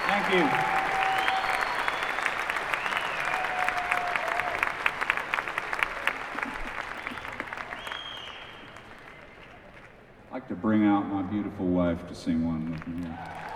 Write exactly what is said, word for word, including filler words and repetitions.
Thank you. I'd like to bring out my beautiful wife to sing one with me here.